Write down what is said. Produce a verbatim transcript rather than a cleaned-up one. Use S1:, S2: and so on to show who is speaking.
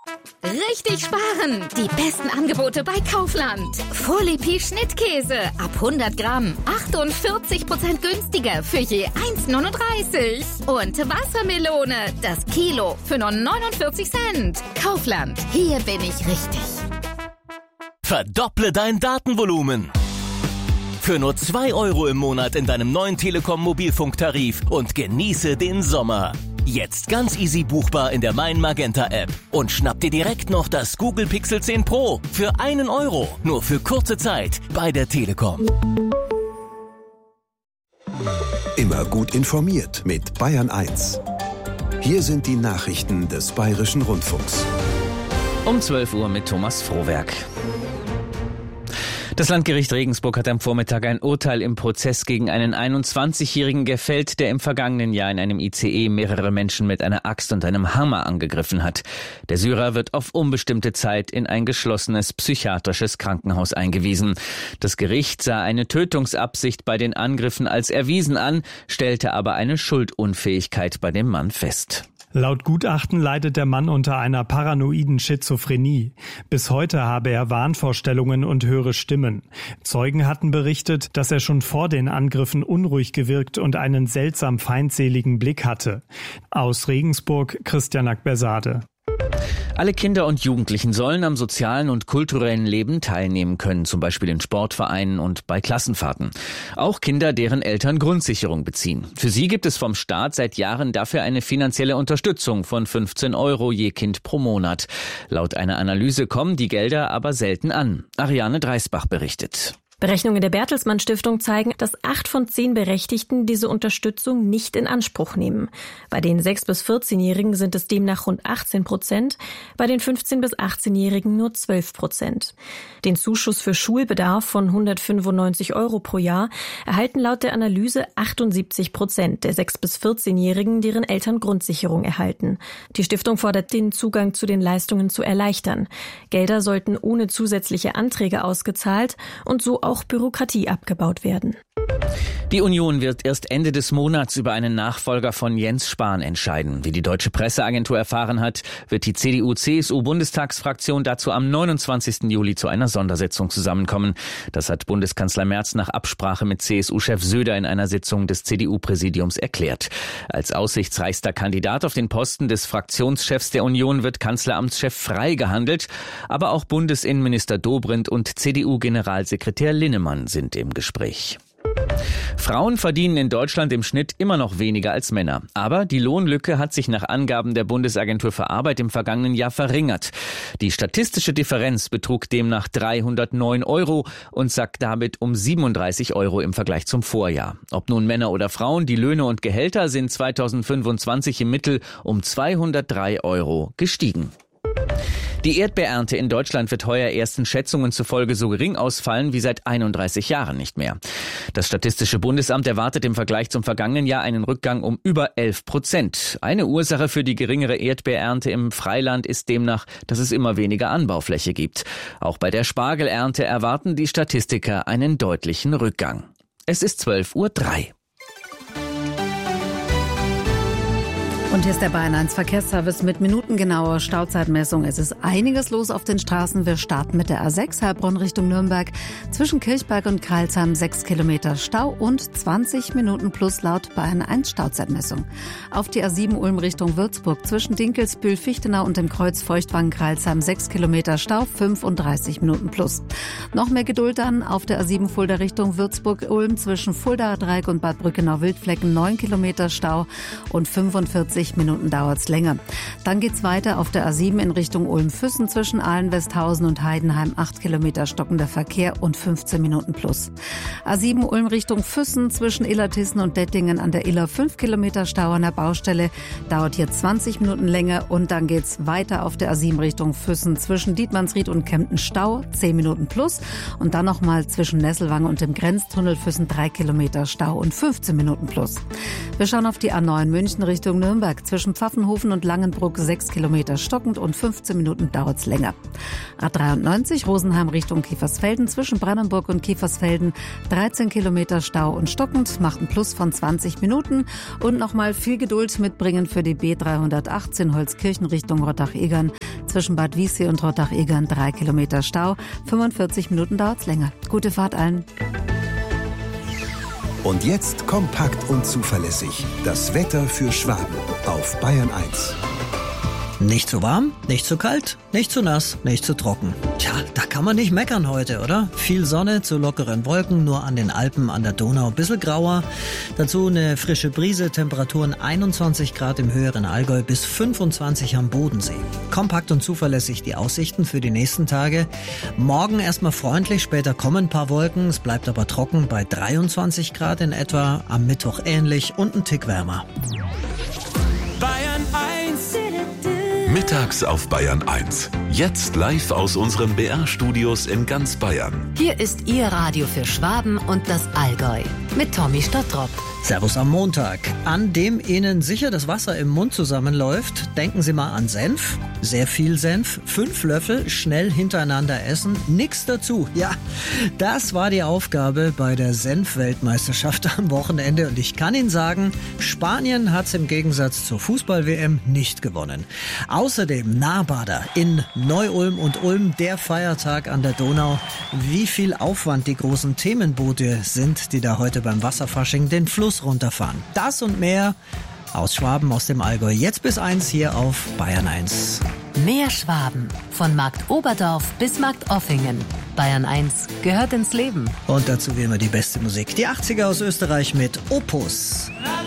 S1: Richtig sparen! Die besten Angebote bei Kaufland. Fourlipi Schnittkäse ab hundert Gramm. achtundvierzig Prozent günstiger für je eins Komma neununddreißig. Und Wassermelone, das Kilo für nur neunundvierzig Cent. Kaufland, hier bin ich richtig.
S2: Verdopple dein Datenvolumen. Für nur zwei Euro im Monat in deinem neuen Telekom-Mobilfunktarif und genieße den Sommer. Jetzt ganz easy buchbar in der Mein Magenta App. Und schnapp dir direkt noch das Google Pixel zehn Pro für einen Euro. Nur für kurze Zeit bei der Telekom.
S3: Immer gut informiert mit Bayern eins. Hier sind die Nachrichten des Bayerischen Rundfunks.
S4: Um zwölf Uhr mit Thomas Frohwerk. Das Landgericht Regensburg hat am Vormittag ein Urteil im Prozess gegen einen einundzwanzigjährigen gefällt, der im vergangenen Jahr in einem I C E mehrere Menschen mit einer Axt und einem Hammer angegriffen hat. Der Syrer wird auf unbestimmte Zeit in ein geschlossenes psychiatrisches Krankenhaus eingewiesen. Das Gericht sah eine Tötungsabsicht bei den Angriffen als erwiesen an, stellte aber eine Schuldunfähigkeit bei dem Mann fest.
S5: Laut Gutachten leidet der Mann unter einer paranoiden Schizophrenie. Bis heute habe er Wahnvorstellungen und höre Stimmen. Zeugen hatten berichtet, dass er schon vor den Angriffen unruhig gewirkt und einen seltsam feindseligen Blick hatte. Aus Regensburg, Christian Akbersade.
S4: Alle Kinder und Jugendlichen sollen am sozialen und kulturellen Leben teilnehmen können, zum Beispiel in Sportvereinen und bei Klassenfahrten. Auch Kinder, deren Eltern Grundsicherung beziehen. Für sie gibt es vom Staat seit Jahren dafür eine finanzielle Unterstützung von fünfzehn Euro je Kind pro Monat. Laut einer Analyse kommen die Gelder aber selten an. Ariane Dreisbach berichtet.
S6: Berechnungen der Bertelsmann Stiftung zeigen, dass acht von zehn Berechtigten diese Unterstützung nicht in Anspruch nehmen. Bei den sechs- bis vierzehnjährigen sind es demnach rund achtzehn Prozent, bei den fünfzehn- bis achtzehnjährigen nur zwölf Prozent. Den Zuschuss für Schulbedarf von hundertfünfundneunzig Euro pro Jahr erhalten laut der Analyse achtundsiebzig Prozent der sechs- bis vierzehnjährigen, deren Eltern Grundsicherung erhalten. Die Stiftung fordert, den Zugang zu den Leistungen zu erleichtern. Gelder sollten ohne zusätzliche Anträge ausgezahlt und so auch Bürokratie abgebaut werden.
S4: Die Union wird erst Ende des Monats über einen Nachfolger von Jens Spahn entscheiden. Wie die Deutsche Presseagentur erfahren hat, wird die C D U-C S U-Bundestagsfraktion dazu am neunundzwanzigsten Juli zu einer Sondersitzung zusammenkommen. Das hat Bundeskanzler Merz nach Absprache mit C S U-Chef Söder in einer Sitzung des C D U-Präsidiums erklärt. Als aussichtsreichster Kandidat auf den Posten des Fraktionschefs der Union wird Kanzleramtschef Frey gehandelt. Aber auch Bundesinnenminister Dobrindt und C D U-Generalsekretär Linnemann sind im Gespräch. Frauen verdienen in Deutschland im Schnitt immer noch weniger als Männer. Aber die Lohnlücke hat sich nach Angaben der Bundesagentur für Arbeit im vergangenen Jahr verringert. Die statistische Differenz betrug demnach dreihundertneun Euro und sackt damit um siebenunddreißig Euro im Vergleich zum Vorjahr. Ob nun Männer oder Frauen, die Löhne und Gehälter sind zweitausendfünfundzwanzig im Mittel um zweihundertdrei Euro gestiegen. Die Erdbeerernte in Deutschland wird heuer ersten Schätzungen zufolge so gering ausfallen wie seit einunddreißig Jahren nicht mehr. Das Statistische Bundesamt erwartet im Vergleich zum vergangenen Jahr einen Rückgang um über elf Prozent. Eine Ursache für die geringere Erdbeerernte im Freiland ist demnach, dass es immer weniger Anbaufläche gibt. Auch bei der Spargelernte erwarten die Statistiker einen deutlichen Rückgang. Es ist zwölf Uhr drei.
S7: Und hier ist der Bayern eins Verkehrsservice mit minutengenauer Stauzeitmessung. Es ist einiges los auf den Straßen. Wir starten mit der A sechs Heilbronn Richtung Nürnberg. Zwischen Kirchberg und Crailsheim sechs Kilometer Stau und zwanzig Minuten plus laut Bayern eins Stauzeitmessung. Auf die A sieben Ulm Richtung Würzburg zwischen Dinkelsbühl, Fichtenau und dem Kreuz Feuchtwangen-Crailsheim sechs Kilometer Stau, fünfunddreißig Minuten plus. Noch mehr Geduld dann auf der A sieben Fulda Richtung Würzburg-Ulm zwischen Fuldaer Dreieck und Bad Brückenau-Wildflecken neun Kilometer Stau und fünfundvierzig Minuten dauert's länger. Dann geht's weiter auf der A sieben in Richtung Ulm-Füssen zwischen Ahlen-Westhausen und Heidenheim acht Kilometer stockender Verkehr und fünfzehn Minuten plus. A sieben Ulm Richtung Füssen zwischen Illertissen und Dettingen an der Iller fünf Kilometer Stau an der Baustelle, dauert hier zwanzig Minuten länger und dann geht's weiter auf der A sieben Richtung Füssen zwischen Dietmannsried und Kempten Stau, zehn Minuten plus und dann nochmal zwischen Nesselwange und dem Grenztunnel Füssen drei Kilometer Stau und fünfzehn Minuten plus. Wir schauen auf die A neun München Richtung Nürnberg. Zwischen Pfaffenhofen und Langenbruck sechs Kilometer stockend und fünfzehn Minuten dauert's länger. A dreiundneunzig Rosenheim Richtung Kiefersfelden zwischen Brandenburg und Kiefersfelden dreizehn Kilometer Stau und stockend, macht einen Plus von zwanzig Minuten und nochmal viel Geduld mitbringen für die B dreihundertachtzehn Holzkirchen Richtung Rottach-Egern Zwischen Bad Wiessee und Rottach-Egern drei Kilometer Stau. fünfundvierzig Minuten dauert's länger. Gute Fahrt allen.
S3: Und jetzt kompakt und zuverlässig. Das Wetter für Schwaben auf Bayern eins.
S8: Nicht zu warm, nicht zu kalt, nicht zu nass, nicht zu trocken. Tja, da kann man nicht meckern heute, oder? Viel Sonne zu lockeren Wolken, nur an den Alpen, an der Donau ein bisschen grauer. Dazu eine frische Brise, Temperaturen einundzwanzig Grad im höheren Allgäu bis fünfundzwanzig am Bodensee. Kompakt und zuverlässig die Aussichten für die nächsten Tage. Morgen erstmal freundlich, später kommen ein paar Wolken. Es bleibt aber trocken bei dreiundzwanzig Grad in etwa. Am Mittwoch ähnlich und ein Tick wärmer.
S9: Bayern eins.
S10: Mittags auf Bayern eins. Jetzt live aus unseren B R-Studios in ganz Bayern.
S11: Hier ist Ihr Radio für Schwaben und das Allgäu. Mit Tommy Stottrop.
S8: Servus am Montag, an dem Ihnen sicher das Wasser im Mund zusammenläuft. Denken Sie mal an Senf. Sehr viel Senf. Fünf Löffel, schnell hintereinander essen. Nix dazu. Ja, das war die Aufgabe bei der Senf-Weltmeisterschaft am Wochenende. Und ich kann Ihnen sagen, Spanien hat's im Gegensatz zur Fußball-W M nicht gewonnen. Außerdem Nahbader in Neu-Ulm und Ulm, der Feiertag an der Donau. Wie viel Aufwand die großen Themenboote sind, die da heute beim Wasserfasching den Fluss runterfahren. Das und mehr aus Schwaben, aus dem Allgäu. Jetzt bis eins hier auf Bayern eins.
S11: Mehr Schwaben. Von Markt Oberdorf bis Markt Offingen. Bayern eins gehört ins Leben.
S8: Und dazu wie immer die beste Musik. Die achtziger aus Österreich mit Opus.